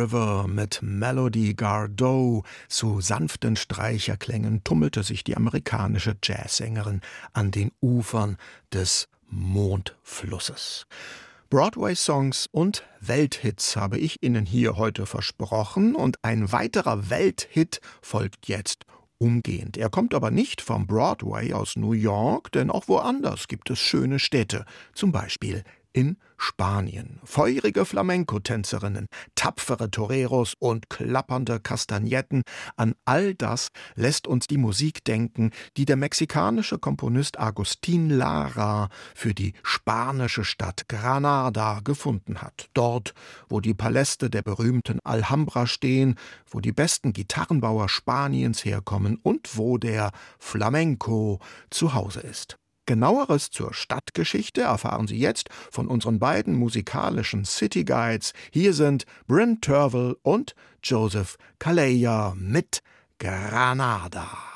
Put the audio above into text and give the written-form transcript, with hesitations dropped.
River mit Melody Gardot. Zu sanften Streicherklängen tummelte sich die amerikanische Jazzsängerin an den Ufern des Mondflusses. Broadway-Songs und Welthits habe ich Ihnen hier heute versprochen, und ein weiterer Welthit folgt jetzt umgehend. Er kommt aber nicht vom Broadway aus New York, denn auch woanders gibt es schöne Städte, zum Beispiel in Spanien. Feurige Flamenco-Tänzerinnen, tapfere Toreros und klappernde Kastagnetten, an all das lässt uns die Musik denken, die der mexikanische Komponist Agustín Lara für die spanische Stadt Granada gefunden hat. Dort, wo die Paläste der berühmten Alhambra stehen, wo die besten Gitarrenbauer Spaniens herkommen und wo der Flamenco zu Hause ist. Genaueres zur Stadtgeschichte erfahren Sie jetzt von unseren beiden musikalischen City Guides. Hier sind Bryn Tervel und Joseph Calleja mit Granada.